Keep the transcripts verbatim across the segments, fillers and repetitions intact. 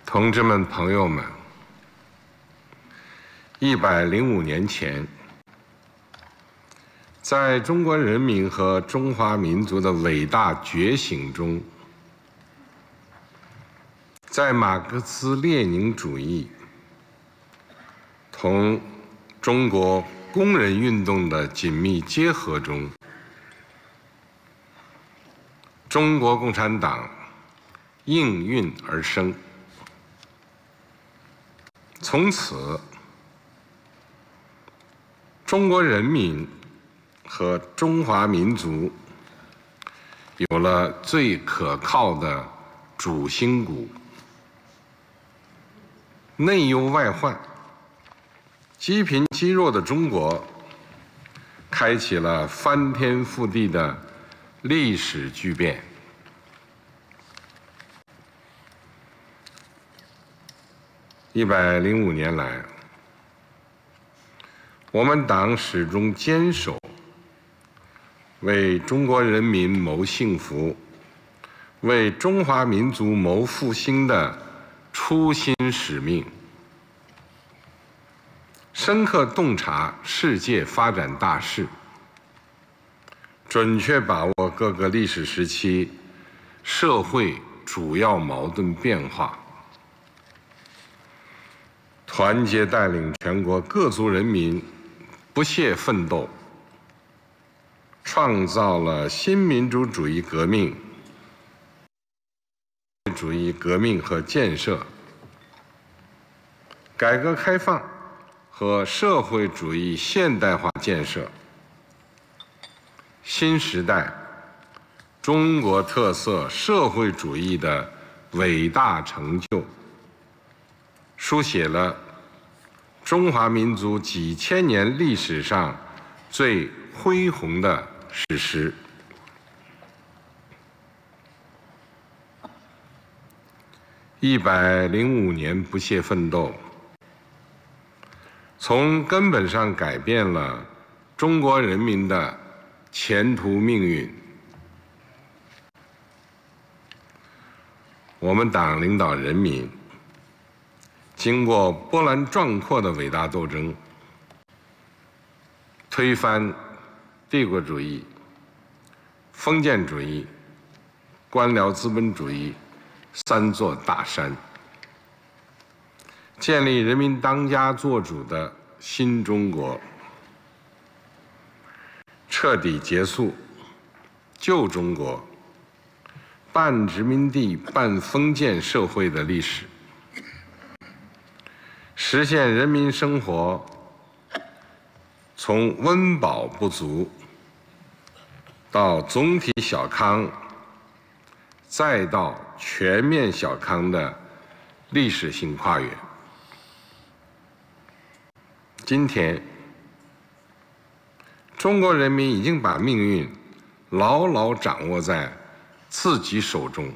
同志们、朋友们，一百零五年前，在中国人民和中华民族的伟大觉醒中，在马克思列宁主义同中国工人运动的紧密结合中，中国共产党应运而生。从此，中国人民和中华民族有了最可靠的主心骨。内忧外患、积贫积弱的中国开启了翻天覆地的历史巨变。一百零五年来，我们党始终坚守为中国人民谋幸福、为中华民族谋复兴的初心使命，深刻洞察世界发展大势，准确把握各个历史时期社会主要矛盾变化，团结带领全国各族人民不懈奋斗，创造了新民主主义革命、主义革命和建设、改革开放和社会主义现代化建设、新时代中国特色社会主义的伟大成就，书写了中华民族几千年历史上最恢宏的史诗。一百零五年不懈奋斗，从根本上改变了中国人民的前途命运。我们党领导人民经过波澜壮阔的伟大斗争，推翻帝国主义、封建主义、官僚资本主义三座大山，建立人民当家作主的新中国，彻底结束旧中国半殖民地半封建社会的历史，实现人民生活从温饱不足到总体小康，再到全面小康的历史性跨越。今天，中国人民已经把命运牢牢掌握在自己手中，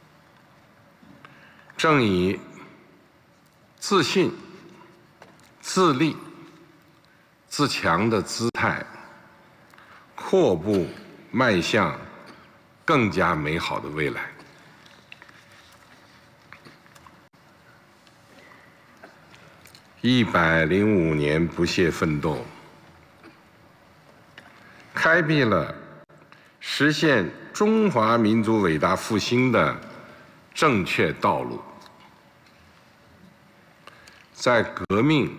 正以自信、自立、自强的姿态，阔步迈向更加美好的未来。一百零五年不懈奋斗，开辟了实现中华民族伟大复兴的正确道路。在革命、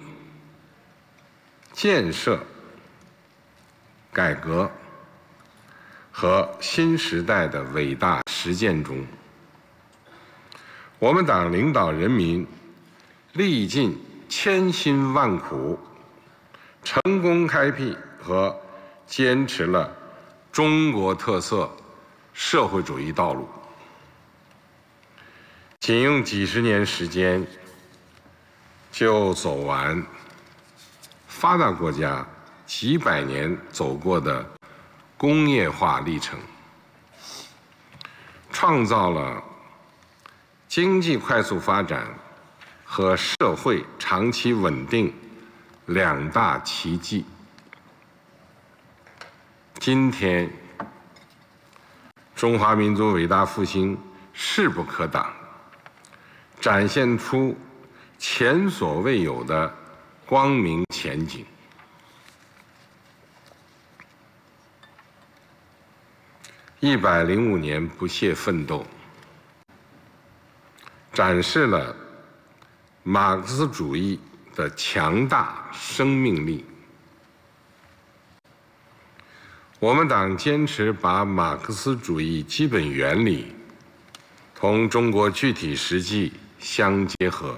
建设、改革和新时代的伟大实践中，我们党领导人民历尽千辛万苦，成功开辟和坚持了中国特色社会主义道路。仅用几十年时间，就走完发达国家几百年走过的工业化历程，创造了经济快速发展和社会长期稳定两大奇迹。今天，中华民族伟大复兴势不可挡， 展现出前所未有的光明前景。一百零五年不懈奋斗，展示了马克思主义的强大生命力。我们党坚持把马克思主义基本原理同中国具体实际相结合，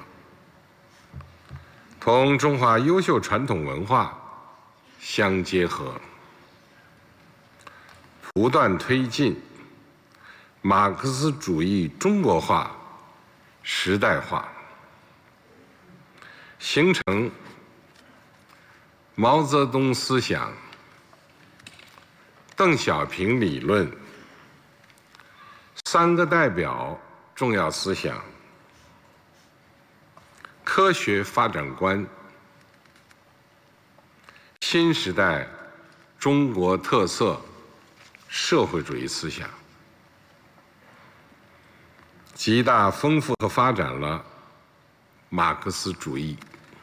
同中华优秀传统文化相结合，不断推进马克思主义中国化、时代化，形成毛泽东思想、邓小平理论、三个代表重要思想、科学发展观、新时代中国特色社会主义思想，极大丰富和发展了马克思主义。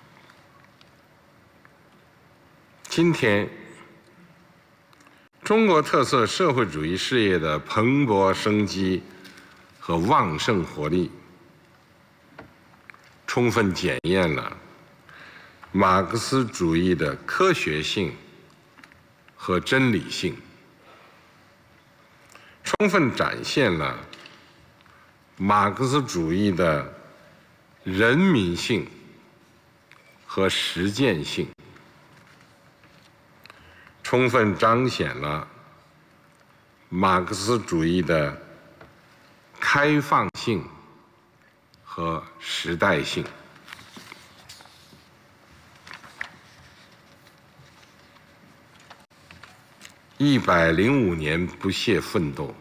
今天，中国特色社会主义事业的蓬勃生机和旺盛活力，充分检验了马克思主义的科学性和真理性，充分展现了马克思主义的人民性和实践性，充分彰显了马克思主义的开放性和时代性。一百零五年不懈奋斗，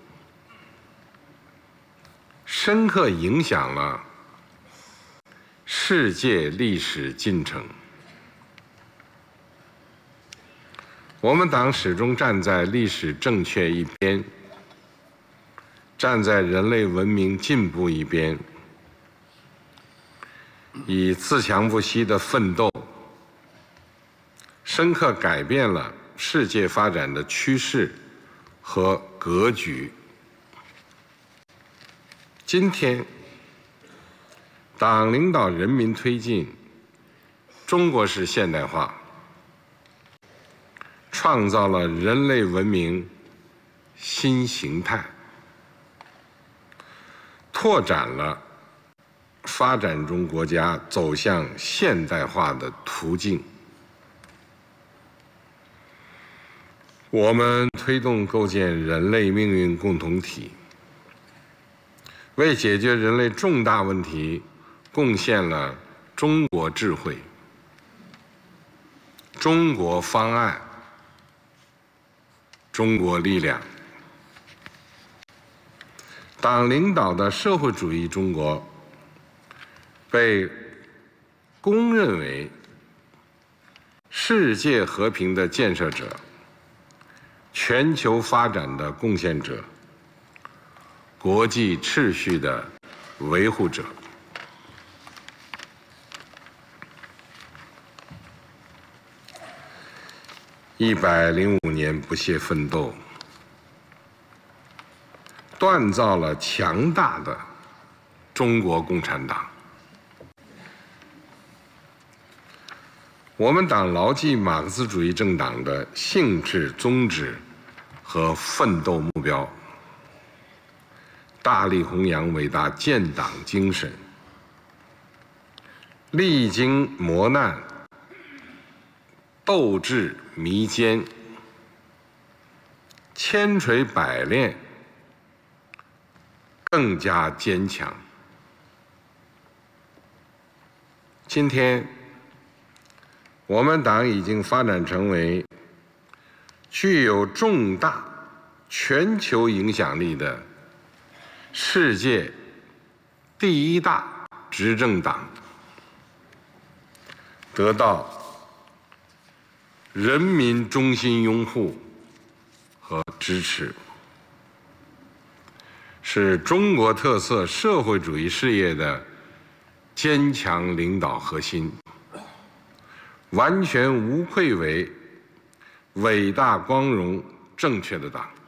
深刻影响了世界历史进程。我们党始终站在历史正确一边，站在人类文明进步一边，以自强不息的奋斗，深刻改变了世界发展的趋势和格局。今天，党领导人民推进中国式现代化，创造了人类文明新形态，拓展了发展中国家走向现代化的途径。我们推动构建人类命运共同体，为解决人类重大问题贡献了中国智慧、中国方案、中国力量。党领导的社会主义中国被公认为世界和平的建设者、全球发展的贡献者、国际秩序的维护者。一百零五年不懈奋斗，锻造了强大的中国共产党。我们党牢记马克思主义政党的性质、宗旨和奋斗目标，大力弘扬伟大建党精神，历经磨难，斗志弥坚，千锤百炼，更加坚强。今天，我们党已经发展成为具有重大全球影响力的世界第一大执政党，得到人民衷心拥护和支持，是中国特色社会主义事业的坚强领导核心，完全无愧为伟大、光荣、正确的党。